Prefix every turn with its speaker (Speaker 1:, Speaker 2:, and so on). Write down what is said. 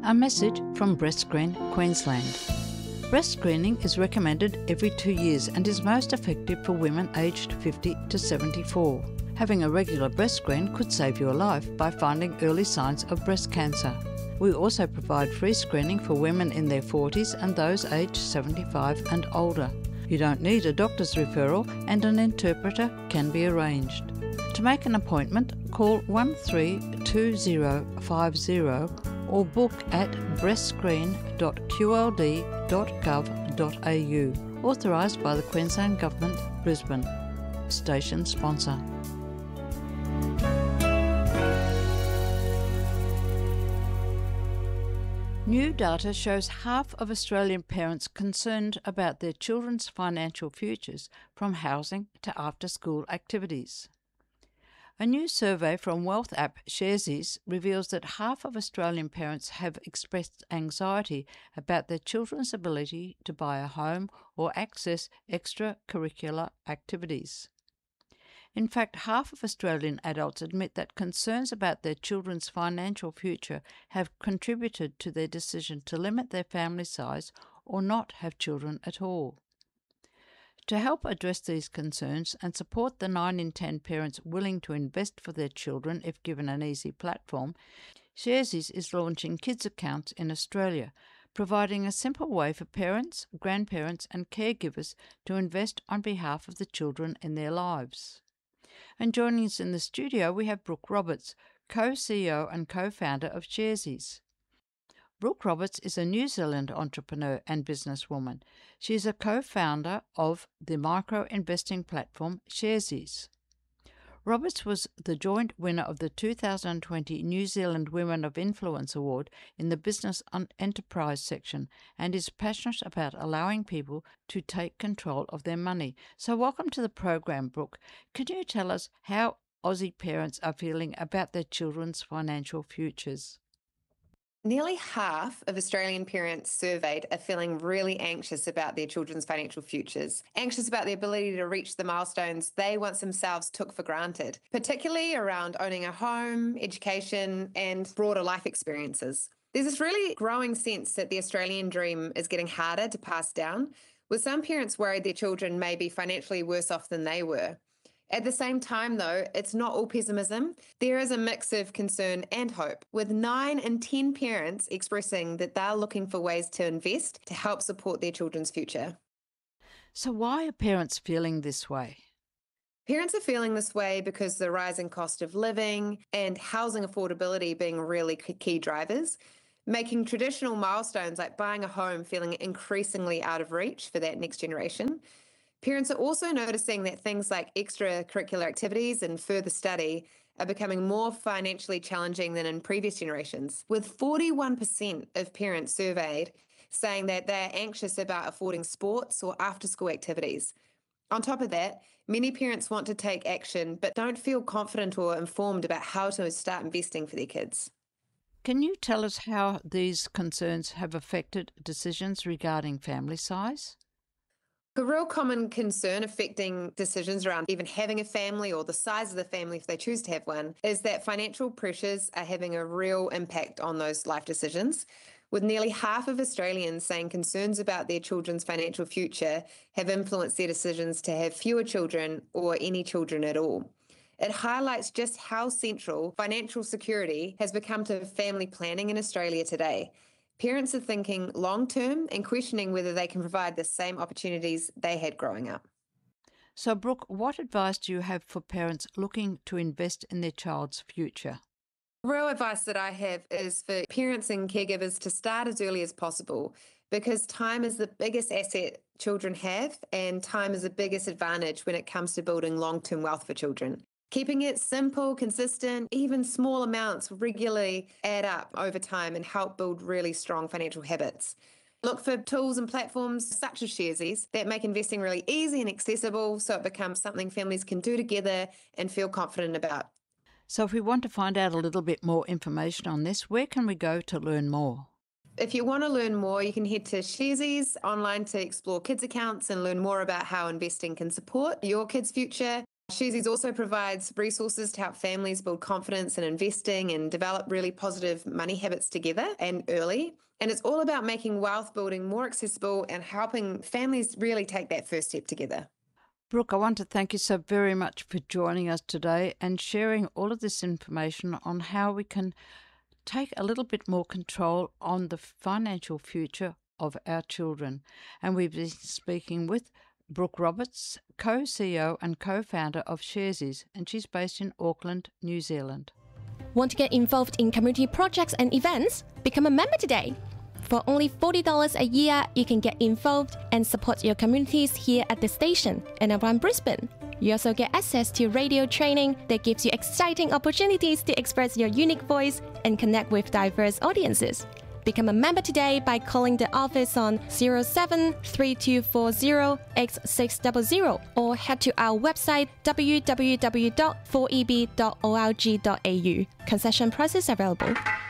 Speaker 1: A message from Breast Screen Queensland. Breast screening is recommended every 2 years and is most effective for women aged 50 to 74. Having a regular breast screen could save your life by finding early signs of breast cancer. We also provide free screening for women in their 40s and those aged 75 and older. You don't need a doctor's referral and an interpreter can be arranged. To make an appointment, call 132050 or book at breastscreen.qld.gov.au, authorised by the Queensland Government, Brisbane. Station sponsor. New data shows half of Australian parents concerned about their children's financial futures, from housing to after-school activities. A new survey from wealth app Sharesies reveals that half of Australian parents have expressed anxiety about their children's ability to buy a home or access extracurricular activities. In fact, half of Australian adults admit that concerns about their children's financial future have contributed to their decision to limit their family size or not have children at all. To help address these concerns and support the 9 in 10 parents willing to invest for their children if given an easy platform, Sharesies is launching kids accounts in Australia, providing a simple way for parents, grandparents and caregivers to invest on behalf of the children in their lives. And joining us in the studio, we have Brooke Roberts, co-CEO and co-founder of Sharesies. Brooke Roberts is a New Zealand entrepreneur and businesswoman. She is a co-founder of the micro-investing platform Sharesies. Roberts was the joint winner of the 2020 New Zealand Women of Influence Award in the Business and Enterprise section and is passionate about allowing people to take control of their money. So welcome to the program, Brooke. Could you tell us how Aussie parents are feeling about their children's financial futures?
Speaker 2: Nearly half of Australian parents surveyed are feeling really anxious about their children's financial futures, anxious about the ability to reach the milestones they once themselves took for granted, particularly around owning a home, education, and broader life experiences. There's this really growing sense that the Australian dream is getting harder to pass down, with some parents worried their children may be financially worse off than they were. At the same time, though, it's not all pessimism. There is a mix of concern and hope, with 9 in 10 parents expressing that they're looking for ways to invest to help support their children's future.
Speaker 1: So why are parents feeling this way?
Speaker 2: Parents are feeling this way because the rising cost of living and housing affordability being really key drivers, making traditional milestones like buying a home feeling increasingly out of reach for that next generation. Parents are also noticing that things like extracurricular activities and further study are becoming more financially challenging than in previous generations, with 41% of parents surveyed saying that they're anxious about affording sports or after-school activities. On top of that, many parents want to take action but don't feel confident or informed about how to start investing for their kids.
Speaker 1: Can you tell us how these concerns have affected decisions regarding family size?
Speaker 2: A real common concern affecting decisions around even having a family or the size of the family if they choose to have one is that financial pressures are having a real impact on those life decisions, with nearly half of Australians saying concerns about their children's financial future have influenced their decisions to have fewer children or any children at all. It highlights just how central financial security has become to family planning in Australia today. Parents are thinking long-term and questioning whether they can provide the same opportunities they had growing up.
Speaker 1: So, Brooke, what advice do you have for parents looking to invest in their child's future?
Speaker 2: Real advice that I have is for parents and caregivers to start as early as possible, because time is the biggest asset children have, and time is the biggest advantage when it comes to building long-term wealth for children. Keeping it simple, consistent, even small amounts regularly add up over time and help build really strong financial habits. Look for tools and platforms such as Sharesies that make investing really easy and accessible so it becomes something families can do together and feel confident about.
Speaker 1: So if we want to find out a little bit more information on this, where can we go to learn more?
Speaker 2: If you want to learn more, you can head to Sharesies online to explore kids accounts and learn more about how investing can support your kids' future. Sharesies also provides resources to help families build confidence in investing and develop really positive money habits together and early. And it's all about making wealth building more accessible and helping families really take that first step together.
Speaker 1: Brooke, I want to thank you so very much for joining us today and sharing all of this information on how we can take a little bit more control on the financial future of our children. And we've been speaking with Brooke Roberts, co-CEO and co-founder of Sharesies, and she's based in Auckland, New Zealand.
Speaker 3: Want to get involved in community projects and events? Become a member today. For only $40 a year, you can get involved and support your communities here at the station and around Brisbane. You also get access to radio training that gives you exciting opportunities to express your unique voice and connect with diverse audiences. Become a member today by calling the office on 0732408600 or head to our website www.4eb.org.au. Concession prices available.